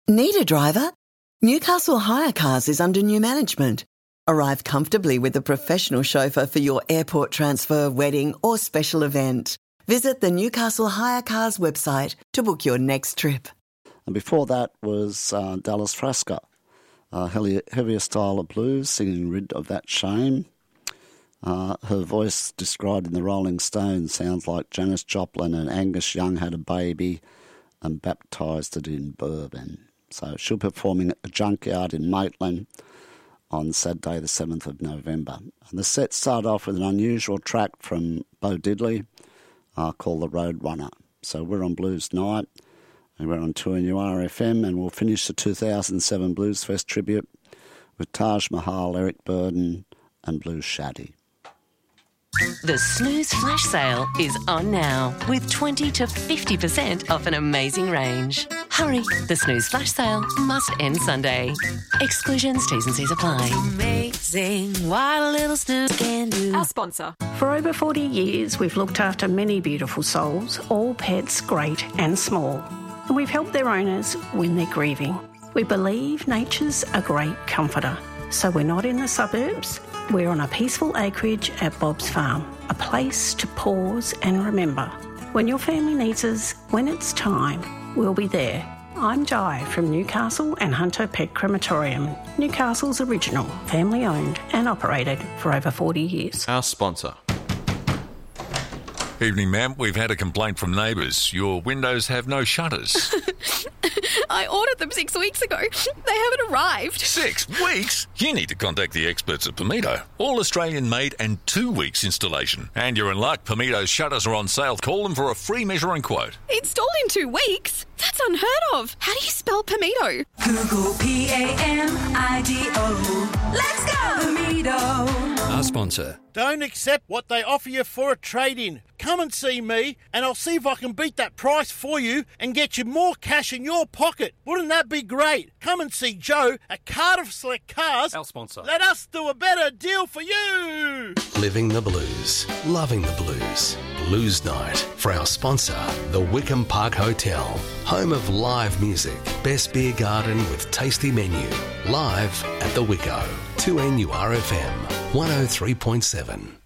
Need a driver? Newcastle Hire Cars is under new management. Arrive comfortably with a professional chauffeur for your airport transfer, wedding or special event. Visit the Newcastle Hire Cars website to book your next trip. And before that was Dallas Frasca, heavier style of blues, singing Rid of That Shame. Her voice described in the Rolling Stones sounds like Janis Joplin and Angus Young had a baby and baptised it in bourbon. So she'll be performing at the Junkyard in Maitland on Saturday the 7th of November. And the set started off with an unusual track from Bo Diddley called The Roadrunner. So we're on Blues Night and we're on 2NURFM, and we'll finish the 2007 Blues Fest tribute with Taj Mahal, Eric Burdon and Blues Shaddy. The Snooze Flash Sale is on now with 20 to 50% off an amazing range. Hurry, the Snooze Flash Sale must end Sunday. Exclusions, T's and C's apply. Amazing what a little snooze can do. Our sponsor. For over 40 years, we've looked after many beautiful souls, all pets great and small. And we've helped their owners when they're grieving. We believe nature's a great comforter. So we're not in the suburbs. We're on a peaceful acreage at Bob's Farm, a place to pause and remember. When your family needs us, when it's time, we'll be there. I'm Jai from Newcastle and Hunter Pet Crematorium, Newcastle's original, family-owned and operated for over 40 years. Our sponsor. Evening, ma'am. We've had a complaint from neighbours. Your windows have no shutters. I ordered them 6 weeks ago. They haven't arrived. 6 weeks? You need to contact the experts at Pimito. All Australian made and 2 weeks installation. And you're in luck. Pimito's shutters are on sale. Call them for a free measuring quote. Installed in 2 weeks? That's unheard of. How do you spell Pimito? Google Pamito. Let's go, Pamito. Our sponsor. Don't accept what they offer you for a trade-in. Come and see me, and I'll see if I can beat that price for you and get you more cash in your pocket. Wouldn't that be great? Come and see Joe at Cardiff Select Cars. Our sponsor. Let us do a better deal for you. Living the blues, loving the blues. Blues Night for our sponsor, the Wickham Park Hotel, home of live music, best beer garden with tasty menu. Live at the Wicko, 2NURFM, 103.7.